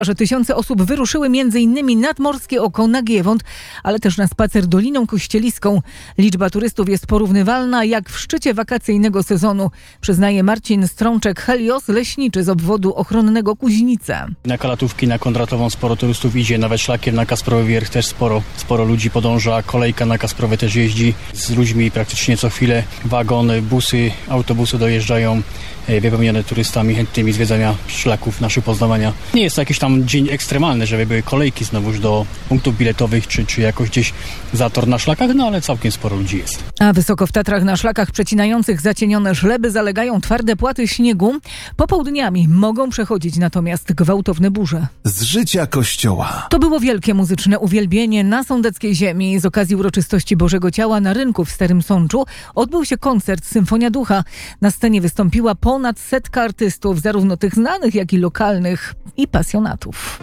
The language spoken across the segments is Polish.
że tysiące osób wyruszyły m.in. nad morskie oko na Giewont, ale też na spacer Doliną Kościeliską. Liczba turystów jest porównywalna jak w szczycie wakacyjnego sezonu, przyznaje Marcin Strączek-Helios, leśniczy z obwodu ochronnego Kuźnice. Na Kalatówki, na Kondratową sporo turystów idzie, nawet szlakiem na Kasprowy Wierch też sporo ludzi podąża, kolejka na Kasprowy też jeździ z ludźmi praktycznie co chwilę, wagony, busy, autobusy dojeżdżają wypełnione turystami chętnymi zwiedzania szlaków naszych poznawania. Nie jest to jakiś tam dzień ekstremalny, żeby były kolejki znowuż do punktów biletowych, czy jakoś gdzieś zator na szlakach, no ale całkiem sporo ludzi jest. A wysoko w Tatrach na szlakach przecinających zacienione żleby zalegają twarde płaty śniegu. Popołudniami mogą przechodzić natomiast gwałtowne burze. Z życia Kościoła. To było wielkie muzyczne uwielbienie na sądeckiej ziemi. Z okazji uroczystości Bożego Ciała na rynku w Starym Sączu odbył się koncert Symfonia Ducha. Na scenie wystąpiła ponad 100 artystów, zarówno tych znanych, jak i lokalnych i pasjonatów.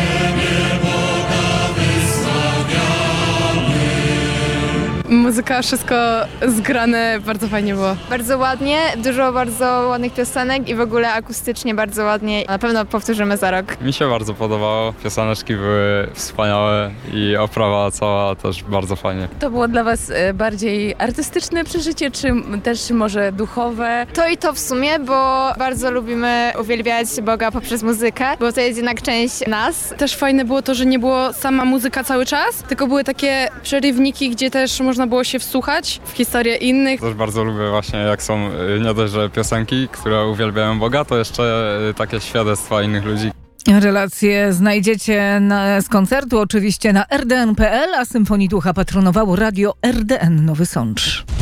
Muzyka, wszystko zgrane, bardzo fajnie było. Bardzo ładnie, dużo bardzo ładnych piosenek i w ogóle akustycznie bardzo ładnie. Na pewno powtórzymy za rok. Mi się bardzo podobało, pioseneczki były wspaniałe i oprawa cała też bardzo fajnie. To było dla Was bardziej artystyczne przeżycie, czy też może duchowe? To i to w sumie, bo bardzo lubimy uwielbiać Boga poprzez muzykę, bo to jest jednak część nas. Też fajne było to, że nie było sama muzyka cały czas, tylko były takie przerywniki, gdzie też można było się wsłuchać w historię innych. Też bardzo lubię właśnie jak są nie dość, że piosenki, które uwielbiają Boga, to jeszcze takie świadectwa innych ludzi. Relacje znajdziecie z koncertu oczywiście na rdn.pl, a Symfonii Ducha patronowało Radio RDN Nowy Sącz.